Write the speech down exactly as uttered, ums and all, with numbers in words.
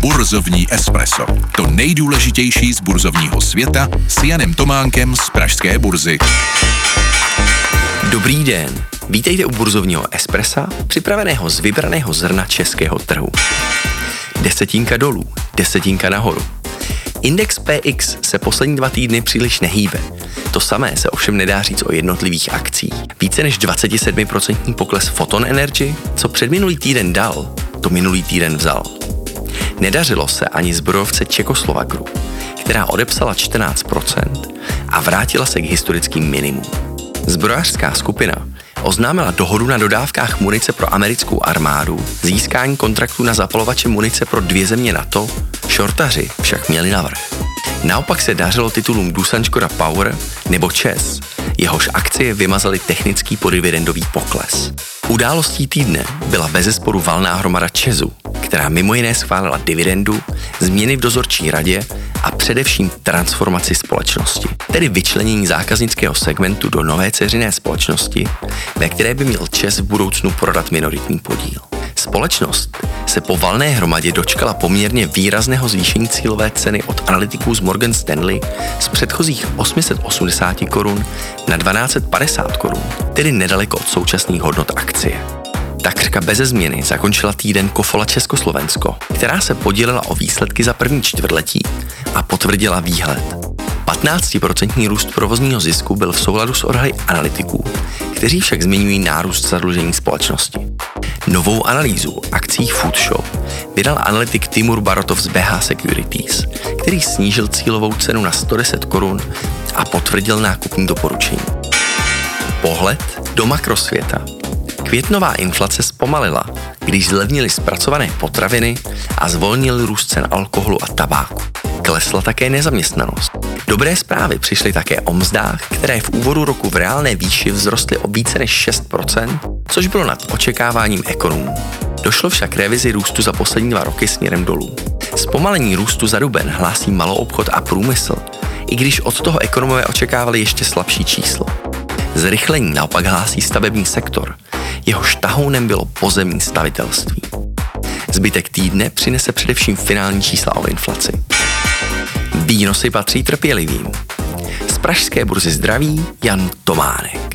Burzovní espresso. To nejdůležitější z burzovního světa s Janem Tománkem z pražské burzy. Dobrý den. Vítejte u burzovního espressa, připraveného z vybraného zrna českého trhu. Desetinka dolů, desetinka nahoru. Index P X se poslední dva týdny příliš nehýbe. To samé se ovšem nedá říct o jednotlivých akcích. Více než dvacet sedm procent pokles Photon Energy, co předminulý týden dal, to minulý týden vzal. Nedařilo se ani zbrojovce Czechoslovak Group, která odepsala čtrnáct procent a vrátila se k historickým minimům. Zbrojařská skupina oznámila dohodu na dodávkách munice pro americkou armádu, získání kontraktu na zapalovače munice pro dvě země NATO, šortaři však měli navrch. Naopak se dařilo titulům Doosan Škoda Power nebo ČEZ, jehož akcie vymazaly technický podividendový pokles. Událostí týdne byla bezesporu valná hromada ČEZu, která mimo jiné schválila dividendu, změny v dozorčí radě a především transformaci společnosti, tedy vyčlenění zákaznického segmentu do nové dceřiné společnosti, ve které by měl ČEZ v budoucnu prodat minoritní podíl. Společnost se po valné hromadě dočkala poměrně výrazného zvýšení cílové ceny od analytiků z Morgan Stanley z předchozích osm set osmdesát korun na dvanáct set padesát korun, tedy nedaleko od současných hodnot akcie. Takřka beze změny zakončila týden Kofola Československo, která se podílela o výsledky za první čtvrtletí a potvrdila výhled. patnáctiprocentní růst provozního zisku byl v souladu s odhady analytiků, kteří však zmiňují nárůst zadlužení společnosti. Novou analýzu akcí Foodshop vydal analytik Timur Barotov z B H Securities, který snížil cílovou cenu na sto deset korun a potvrdil nákupní doporučení. Pohled do makrosvěta. Květnová inflace zpomalila, když zlevnily zpracované potraviny a zvolnil růst cen alkoholu a tabáku. Klesla také nezaměstnanost. Dobré zprávy přišly také o mzdách, které v úvodu roku v reálné výši vzrostly o více než šest procent, což bylo nad očekáváním ekonomů. Došlo však k revizi růstu za poslední dva roky směrem dolů. Zpomalení růstu za duben hlásí maloobchod a průmysl, i když od toho ekonomové očekávali ještě slabší číslo. Zrychlení naopak hlásí stavební sektor, jehož tahounem bylo pozemní stavitelství. Zbytek týdne přinese především finální čísla o inflaci. Výnosy patří trpělivým. Z pražské burzy zdraví Jan Tománek.